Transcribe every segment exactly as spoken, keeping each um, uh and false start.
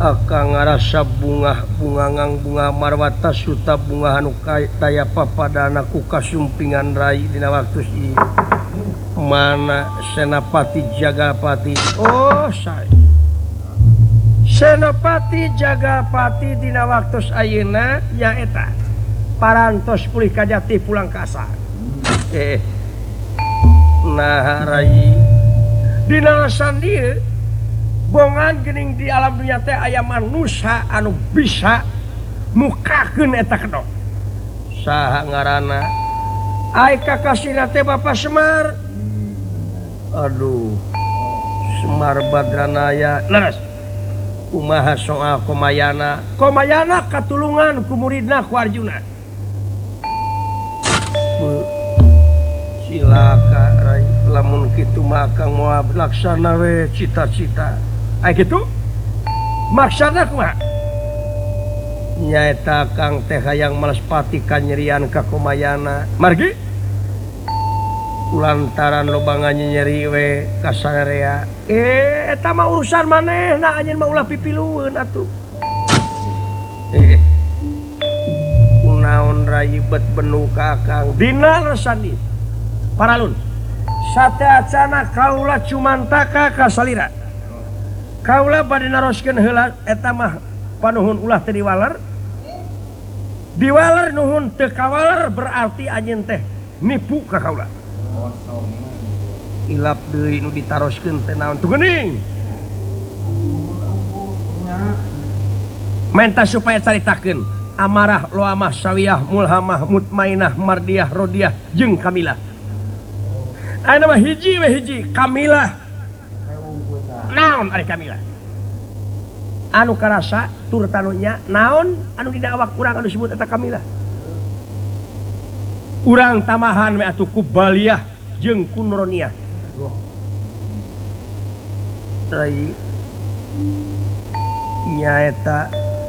akan ngarasa bunga-bungangang bunga marwata suta bunga anu kaya papadana ku kasumpingan rai dina waktu ieu mana Senapati Jagapati oh saya Senapati Jagapati dina waktu ayeuna nyaeta parantos pulih ka Jati pulang ka asa eh nah rai dina lasan dieu bongan gening di alam dunia teh aya manusia anu bisa mukakeun eta kedok saha ngaranna ai kakasina teh Bapak Semar aduh Semar Badranaya leres kumaha soal Komayana Komayana katulungan ku muridna ku Arjuna silaka rai lamun kitu mah kang moal laksana we cita-cita ai kitu maksana kumaha nyaeta kang teh hayang malespati kanyerian ka Komayana margi lantaran lobangan nyeri we ka sarea eh eta mah urusan manehna anjeun mah ulah pipilueun atuh eh kunaon rai bet benu ka akang dina resani paralun sateacana kaula cumantaka ka salira kaula bade naroskeun heula eta mah panuhun ulah teu diwaler diwaler nuhun teu kawaler berarti anjeun teh nipu ka kaula ilap deui nu ditaroskeun teh naon tuh geuning menta supaya caritakeun amarah loamah sawiyah mulhamah mutmainah mardiyah rodiyah jeung kamilah aya mah hiji we hiji kamilah naon ari kamilah anu karasa tur tanunya naon anu didawak urang anu disebut eta kamilah urang tamahan we atuh ku Baliyah jeung ku Nuroniah rai nyaeta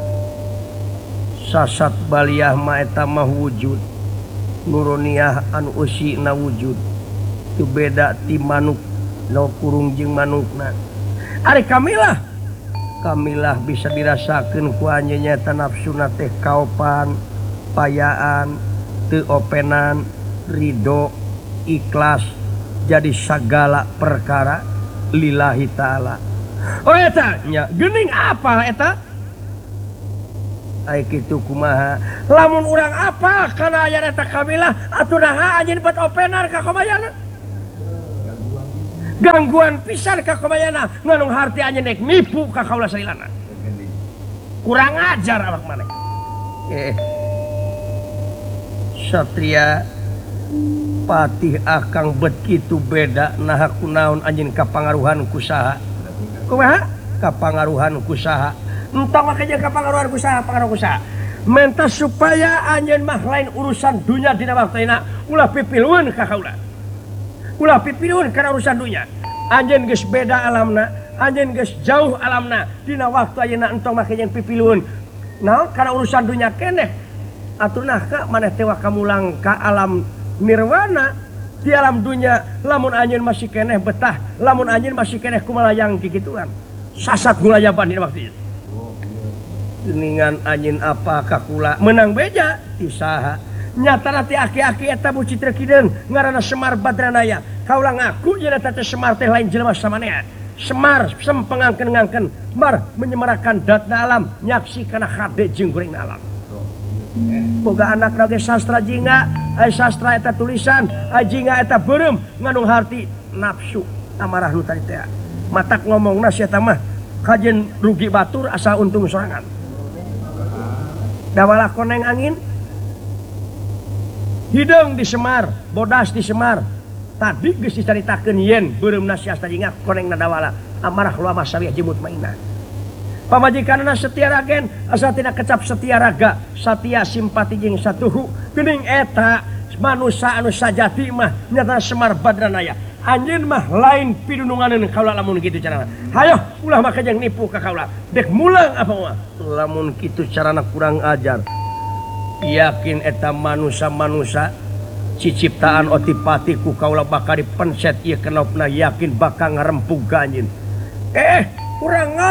sasat Baliyah mah eta mah wujud Nuroniah anu usina wujud teu beda ti manuk no kurung jeung manukna ari kamilah kamilah bisa dirasakeun ku anjeun nyaeta nafsuna teh kaopan payaan teu openan ridho ikhlas jadi sagala perkara lillahi ta'ala oh eta nya geuning apa eta ai kitu kumaha lamun urang apa kana aya eta kamilah atuh naha anjeun bet openan ka Komayana gangguan pisan ka Komayana nganung harti anjeun nek nipu ka kaula salilana kurang ajar awak maneh eh satria patih akang bet kitu beda naha kunaon anjeun kapangaruhan ku saha kumaha kapangaruhan ku saha entong mah jeung kapangaruhan ku saha pangaruh ku saha menta supaya anjeun mah lain urusan dunya dina waktina ulah pipilueun ka kaula ulah pipilueun kana urusan dunya anjeun geus beda alamna anjeun geus jauh alamna dina waktu ayeuna entong mah jeung pipilueun naon kana urusan dunya keneh aturna ka maneh teh kamulang ka alam nirwana di alam dunya lamun anjeun masih keneh betah lamun anjeun masih keneh kumalayang kikituan sasat gulayaban dina waktu ieu geuningan anjeun apa ka kula menang beja ti saha nyatana ti aki-aki eta buci trekideun ngaranna Semar Badranaya kaula ngaku yen eta teh Semar teh lain jelema samanea Semar sempengangkeun-ngangkeun mar menyemarakan datna alam nyaksi kana hade jeung goreng alam boga anak lagi sastra jingga ay sastra eta tulisan ay jingga eta beureum ngandung harti nafsu amarah nu tadi teh matak ngomongna sia eta mah kajen rugi batur asal untung sorangan dawalah koneng angin hidung di Semar bodas di Semar tadi geus dicaritakeun yen beureumna si sastra jingga konengna dawala amarah luamah sawiyah jeung mutmainah pamajikanna Setia Ragen asa tina kecap Setia Raga satia simpati jeung satuhu geuning eta manusia anu sajati mah nyata Semar Badranaya anjeun mah lain pidununganeun kaula lamun kitu carana hayo ulah mah kajang nipu ka kaula dek mulang apa mah lamun kitu carana kurang ajar yakin eta manusia-manusia ciciptaan otipati ku kaula bakal dipenset ieu kenopna yakin bakal ngarempug anjeun eh kurang